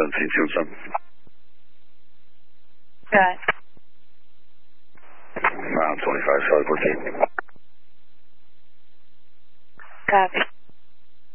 17 what's up? Got Mile 25, Charlie 14. Copy.